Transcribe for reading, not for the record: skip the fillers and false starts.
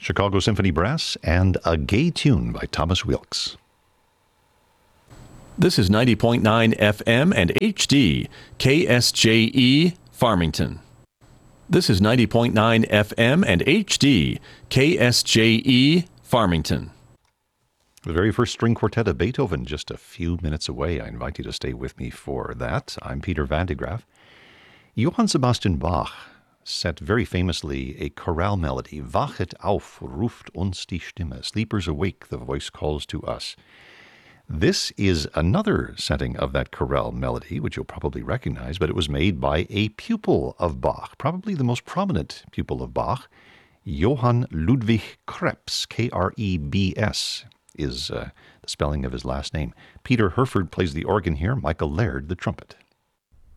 Chicago Symphony Brass, and A Gay Tune by Thomas Wilkes. This is 90.9 FM and HD, KSJE, Farmington. This is 90.9 FM and HD, KSJE, Farmington. The very first string quartet of Beethoven, just a few minutes away. I invite you to stay with me for that. I'm Peter Van de Graaff. Johann Sebastian Bach set very famously a chorale melody. Wachet auf, ruft uns die Stimme. Sleepers awake, the voice calls to us. This is another setting of that chorale melody, which you'll probably recognize, but it was made by a pupil of Bach, probably the most prominent pupil of Bach, Johann Ludwig Krebs, Krebs is the spelling of his last name. Peter Herford plays the organ here, Michael Laird the trumpet.